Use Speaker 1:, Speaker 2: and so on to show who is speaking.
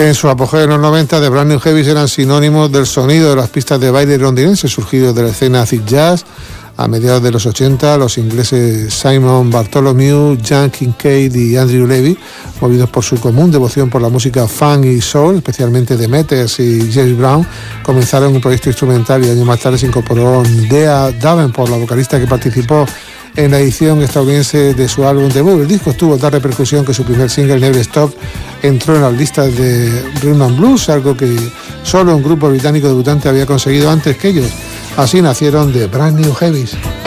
Speaker 1: En su apogeo en los 90, The Brand New Heavies eran sinónimos del sonido de las pistas de baile londinenses surgidos de la escena acid jazz. A mediados de los 80, los ingleses Simon Bartholomew, Jan Kincaid y Andrew Levy, movidos por su común devoción por la música funk y soul, especialmente de Meters y James Brown, comenzaron un proyecto instrumental y años más tarde se incorporó Dea Davenport, la vocalista que participó en la edición estadounidense de su álbum debut. El disco tuvo tal repercusión que su primer single, Never Stop, entró en las listas de Rhythm and Blues, algo que solo un grupo británico debutante había conseguido antes que ellos. Así nacieron The Brand New Heavies.